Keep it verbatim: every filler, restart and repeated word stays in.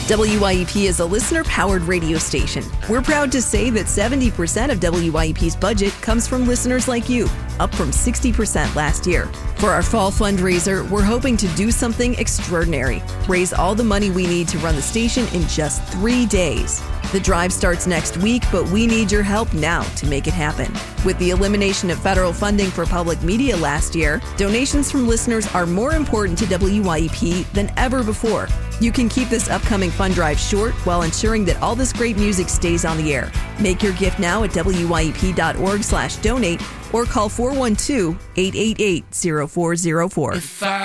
W Y E P is a listener-powered radio station. We're proud to say that seventy percent of W Y E P's budget comes from listeners like you, up from sixty percent last year. For our fall fundraiser, we're hoping to do something extraordinary. Raise all the money we need to run the station in just three days. The drive starts next week, but we need your help now to make it happen. With the elimination of federal funding for public media last year, donations from listeners are more important to W Y E P than ever before. You can keep this upcoming fund drive short while ensuring that all this great music stays on the air. Make your gift now at W Y E P dot org slash donate or call four one two, eight eight eight, zero four zero four.